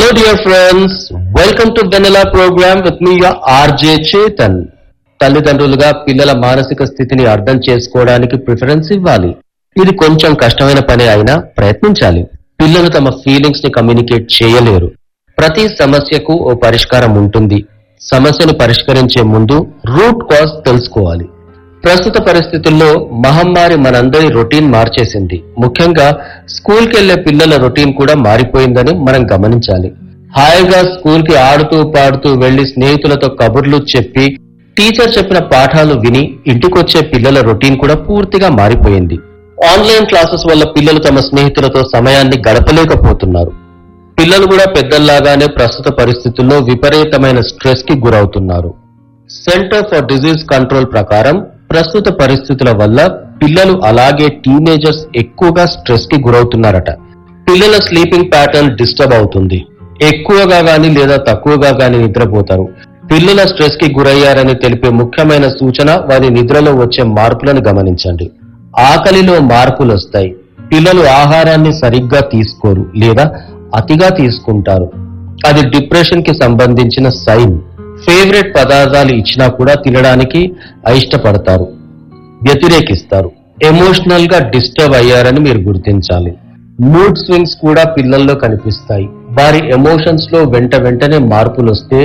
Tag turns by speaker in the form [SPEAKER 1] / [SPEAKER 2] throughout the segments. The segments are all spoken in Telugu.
[SPEAKER 1] Hello dear friends, welcome to Vanilla program with me your RJ Chetan. తల్లిదండ్రులుగా పిల్లల మానసిక స్థితిని అర్థం చేసుకోవడానికి ప్రిఫరెన్స్ ఇవ్వాలి. ఇది కొంచెం కష్టమైన పని అయినా ప్రయత్నించాలి. పిల్లలు తమ ఫీలింగ్స్ ని కమ్యూనికేట్ చేయలేరు. ప్రతి సమస్యకు ఓ పరిష్కారం ఉంటుంది. సమస్యను పరిష్కరించే ముందు రూట్ కాజ్ తెలుసుకోవాలి. ప్రస్తుత పరిస్థితుల్లో మహమ్మారి మనందరి రొటీన్ మార్చేసింది. ముఖ్యంగా స్కూల్ కి వెళ్లే పిల్లల రొటీన్ కూడా మారిపోయిందని మనం గమనించాలి. హాయిగా స్కూల్ కి ఆడుతూ పాడుతూ వెళ్లి స్నేహితులతో కబుర్లు చెప్పి టీచర్ చెప్పిన పాఠాలు విని ఇంటికొచ్చే పిల్లల రొటీన్ కూడా పూర్తిగా మారిపోయింది. ఆన్లైన్ క్లాసెస్ వల్ల పిల్లలు తమ స్నేహితులతో సమయాన్ని గడపలేకపోతున్నారు. పిల్లలు కూడా పెద్దల్లాగానే ప్రస్తుత పరిస్థితుల్లో విపరీతమైన స్ట్రెస్ కి గురవుతున్నారు. సెంటర్ ఫర్ డిజీజ్ కంట్రోల్ ప్రకారం ప్రస్తుత పరిస్థితుల వల్ల పిల్లలు అలాగే టీనేజర్స్ ఎక్కువగా స్ట్రెస్ కి గురవుతున్నారట. పిల్లల స్లీపింగ్ ప్యాటర్న్ డిస్టర్బ్ అవుతుంది. ఎక్కువగా గాని లేదా తక్కువగా గాని నిద్రపోతారు. పిల్లల స్ట్రెస్ కి గురయ్యారని తెలిపే ముఖ్యమైన సూచన వారి నిద్రలో వచ్చే మార్పులను గమనించండి. ఆకలిలో మార్పులు వస్తాయి. పిల్లలు ఆహారాన్ని సరిగ్గా తీసుకోరు లేదా అతిగా తీసుకుంటారు. అది డిప్రెషన్ కి సంబంధించిన సైన్. ఫేవరెట్ పదార్థాలు ఇచ్చినా కూడా తినడానికి అయిష్టపడతారు, వ్యతిరేకిస్తారు. ఎమోషనల్ గా డిస్టర్బ్ అయ్యారని మీరు గుర్తించాలి. మూడ్ స్వింగ్స్ కూడా పిల్లల్లో కనిపిస్తాయి. వారి ఎమోషన్స్ లో వెంటనే మార్పులు వస్తే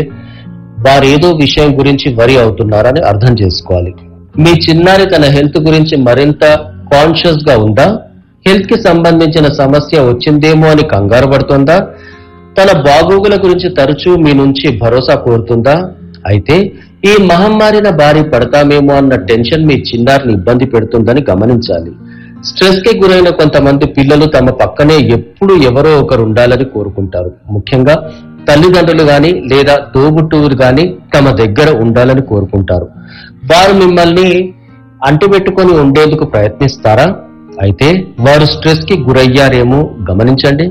[SPEAKER 1] వారేదో విషయం గురించి వరి అవుతున్నారని అర్థం చేసుకోవాలి. మీ చిన్నారి తన హెల్త్ గురించి మరింత కాన్షియస్ గా ఉందా? హెల్త్ కి సంబంధించిన సమస్య వచ్చిందేమో అని కంగారు పడుతుందా? తన బాగోగుల గురించి తరచూ మీ నుంచి భరోసా కోరుతుందా? అయితే ఈ మహమ్మారిన బారి పడతామేమో అన్న టెన్షన్ మీ చిన్నారిని ఇబ్బంది పెడుతుందని గమనించాలి. స్ట్రెస్ కి గురైన కొంతమంది పిల్లలు తమ పక్కనే ఎప్పుడు ఎవరో ఒకరు ఉండాలని కోరుకుంటారు. ముఖ్యంగా తల్లిదండ్రులు గాని లేదా తోబుట్టువులు గాని తమ దగ్గర ఉండాలని కోరుకుంటారు. వారు మిమ్మల్ని అంటిపెట్టుకొని ఉండేందుకు ప్రయత్నిస్తారా? అయితే వారు స్ట్రెస్ కి గురయ్యారేమో గమనించండి.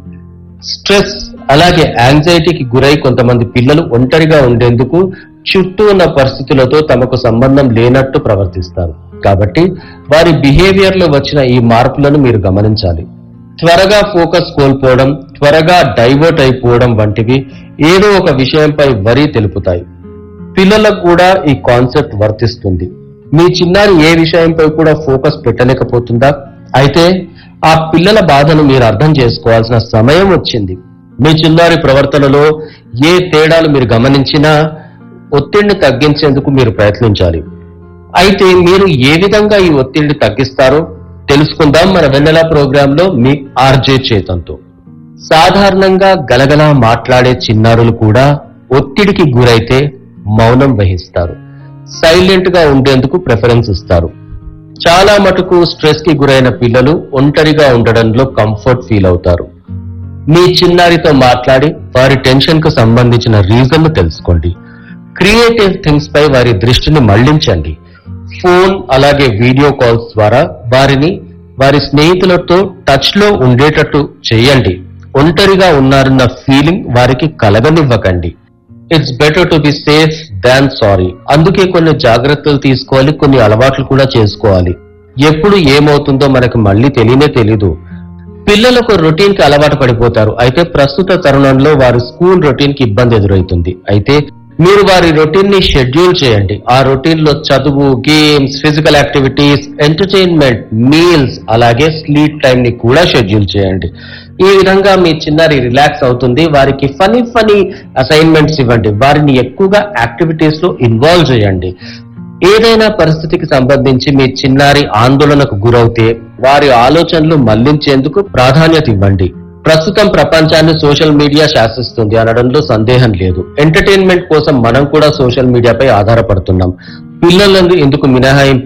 [SPEAKER 1] స్ట్రెస్ అలాగే యాంగ్జైటీకి గురై కొంతమంది పిల్లలు ఒంటరిగా ఉండేందుకు చుట్టూ ఉన్న పరిస్థితులతో తమకు సంబంధం లేనట్టు ప్రవర్తిస్తారు. కాబట్టి వారి బిహేవియర్ లో వచ్చిన ఈ మార్పులను మీరు గమనించాలి. త్వరగా ఫోకస్ కోల్పోవడం, త్వరగా డైవర్ట్ అయిపోవడం వంటివి ఏదో ఒక విషయంపై వరి తెలుపుతాయి. పిల్లలకు కూడా ఈ కాన్సెప్ట్ వర్తిస్తుంది. మీ చిన్నారి ఏ విషయంపై కూడా ఫోకస్ పెట్టలేకపోతుందా? అయితే ఆ పిల్లల బాధను మీరు అర్థం చేసుకోవాల్సిన సమయం వచ్చింది. మీ చిన్నారి ప్రవర్తనలో ఏ తేడాలు మీరు గమనించినా ఒత్తిడిని తగ్గించేందుకు మీరు ప్రయత్నించాలి. అయితే మీరు ఏ విధంగా ఈ ఒత్తిడిని తగ్గిస్తారో తెలుసుకుందాం మన వెన్నెల ప్రోగ్రామ్ లో మీ ఆర్జే చేతంతో. సాధారణంగా గలగలా మాట్లాడే చిన్నారులు కూడా ఒత్తిడికి గురైతే మౌనం వహిస్తారు. సైలెంట్ గా ఉండేందుకు ప్రిఫరెన్స్ ఇస్తారు. చాలా మటుకు స్ట్రెస్ కి గురైన పిల్లలు ఒంటరిగా ఉండడంలో కంఫర్ట్ ఫీల్ అవుతారు. మీ చిన్నారితో మాట్లాడి వారి టెన్షన్ కు సంబంధించిన రీజన్ ను తెలుసుకోండి. క్రియేటివ్ థింగ్స్ పై వారి దృష్టిని మళ్లించండి. ఫోన్ అలాగే వీడియో కాల్స్ ద్వారా వారిని వారి స్నేహితులతో టచ్ లో ఉండేటట్టు చేయండి. ఒంటరిగా ఉన్నారన్న ఫీలింగ్ వారికి కలగనివ్వకండి. It's better to be safe than sorry. అందుకే కొన్ని జాగ్రత్తలు తీసుకోవాలి, కొన్ని అలవాట్లు కూడా చేసుకోవాలి. ఎప్పుడు ఏమవుతుందో మనకు మళ్ళీ తెలీదు. పిల్లలకు రొటీన్ కి అలవాటు పడిపోతారు. అయితే ప్రస్తుత తరుణంలో వారి స్కూల్ రొటీన్ కి ఇబ్బంది ఎదురవుతుంది. అయితే మీరు వారి రొటీన్ ని షెడ్యూల్ చేయండి. ఆ రొటీన్ లో చదువు, games, physical activities, entertainment, meals అలాగే స్లీప్ టైం ని కూడా షెడ్యూల్ చేయండి. ఈ విధంగా మీ చిన్నారి రిలాక్స్ అవుతుంది. వారికి ఫనీ అసైన్మెంట్స్ ఇవ్వండి. వారిని ఎక్కువగా యాక్టివిటీస్ లో ఇన్వాల్వ్ చేయండి. ఏదైనా పరిస్థితికి సంబంధించి మీ చిన్నారి ఆందోళనకు గురవుతే వారి ఆలోచనలు మళ్లించేందుకు ప్రాధాన్యత ఇవ్వండి. ప్రస్తుతం ప్రపంచాన్ని సోషల్ మీడియా శాసిస్తుంది అనడంలో సందేహం లేదు. ఎంటర్టైన్మెంట్ కోసం మనం కూడా సోషల్ మీడియాపై ఆధారపడుతున్నాం. పిల్లలను ఇందుకు మినహాయింపు